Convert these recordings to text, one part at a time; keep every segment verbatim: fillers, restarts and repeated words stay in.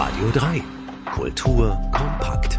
Radio drei. Kultur kompakt.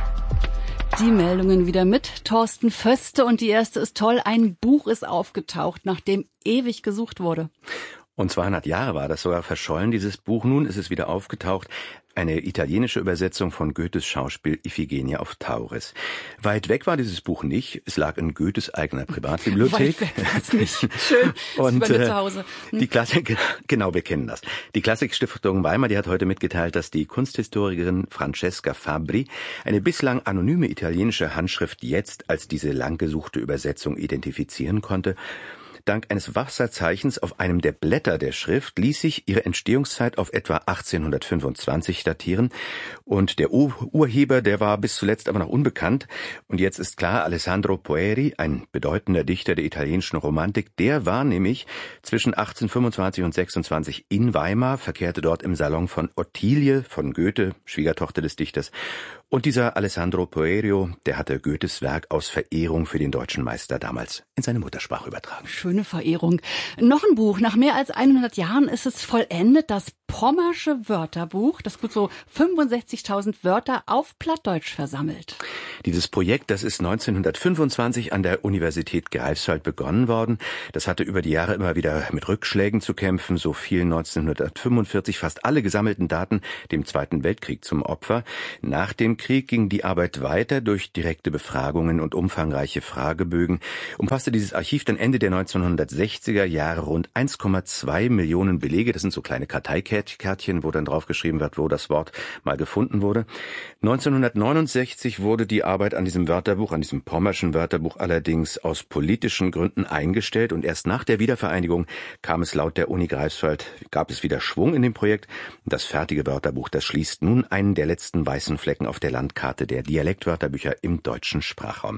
Die Meldungen wieder mit Thorsten Föste und die erste ist toll. Ein Buch ist aufgetaucht, nach dem ewig gesucht wurde. Und zweihundert Jahre war das sogar verschollen, dieses Buch. Nun ist es wieder aufgetaucht. Eine italienische Übersetzung von Goethes Schauspiel Iphigenie auf Tauris. Weit weg war dieses Buch nicht. Es lag in Goethes eigener Privatbibliothek. Weit weg war's nicht. Schön. Und bei mir zu Hause. Hm. die Klassik, genau, wir kennen das. Die Klassikstiftung Weimar, die hat heute mitgeteilt, dass die Kunsthistorikerin Francesca Fabbri eine bislang anonyme italienische Handschrift jetzt als diese langgesuchte Übersetzung identifizieren konnte. Dank eines Wasserzeichens auf einem der Blätter der Schrift ließ sich ihre Entstehungszeit auf etwa achtzehnhundertfünfundzwanzig datieren. Und der Ur- Urheber, der war bis zuletzt aber noch unbekannt. Und jetzt ist klar, Alessandro Poeri, ein bedeutender Dichter der italienischen Romantik, der war nämlich zwischen achtzehnhundertfünfundzwanzig und sechsundzwanzig in Weimar, verkehrte dort im Salon von Ottilie, von Goethe, Schwiegertochter des Dichters. Und dieser Alessandro Poerio, der hatte Goethes Werk aus Verehrung für den deutschen Meister damals in seine Muttersprache übertragen. Schöne Verehrung. Noch ein Buch. Nach mehr als hundert Jahren ist es vollendet. Das Pommersche Wörterbuch, das gut so fünfundsechzigtausend Wörter auf Plattdeutsch versammelt. Dieses Projekt, das ist neunzehnhundertfünfundzwanzig an der Universität Greifswald begonnen worden. Das hatte über die Jahre immer wieder mit Rückschlägen zu kämpfen. So fielen neunzehnhundertfünfundvierzig fast alle gesammelten Daten dem Zweiten Weltkrieg zum Opfer. Nach dem Krieg ging die Arbeit weiter durch direkte Befragungen und umfangreiche Fragebögen. Umfasste dieses Archiv dann Ende der neunzehnhundertsechziger Jahre rund eins Komma zwei Millionen Belege. Das sind so kleine Karteikärtchen, wo dann draufgeschrieben wird, wo das Wort mal gefunden wurde. neunzehnhundertneunundsechzig wurde die Arbeit an diesem Wörterbuch, an diesem Pommerschen Wörterbuch allerdings aus politischen Gründen eingestellt. Und erst nach der Wiedervereinigung kam es laut der Uni Greifswald, gab es wieder Schwung in dem Projekt. Das fertige Wörterbuch, das schließt nun einen der letzten weißen Flecken auf der Landkarte der Dialektwörterbücher im deutschen Sprachraum.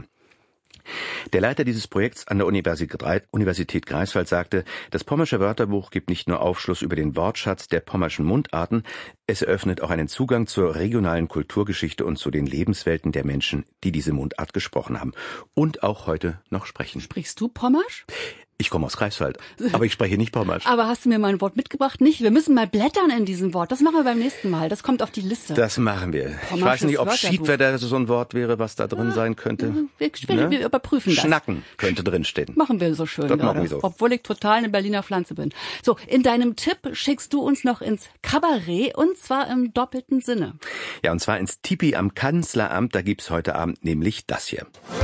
Der Leiter dieses Projekts an der Universität Greifswald sagte, das Pommersche Wörterbuch gibt nicht nur Aufschluss über den Wortschatz der pommerschen Mundarten, es eröffnet auch einen Zugang zur regionalen Kulturgeschichte und zu den Lebenswelten der Menschen, die diese Mundart gesprochen haben und auch heute noch sprechen. Sprichst du Pommersch? Ich komme aus Greifswald, aber ich spreche nicht Pommersch. Aber hast du mir mal ein Wort mitgebracht? Nicht? Wir müssen mal blättern in diesem Wort. Das machen wir beim nächsten Mal. Das kommt auf die Liste. Das machen wir. Ich weiß nicht, ob Schiedwetter so ein Wort wäre, was da drin ja, sein könnte. Wir, wir, wir überprüfen das. Schnacken könnte drinstehen. Machen wir so schön das gerade. Machen wir so. Obwohl ich total eine Berliner Pflanze bin. So, in deinem Tipp schickst du uns noch ins Kabarett und zwar im doppelten Sinne. Ja, und zwar ins Tipi am Kanzleramt. Da gibt's heute Abend nämlich das hier.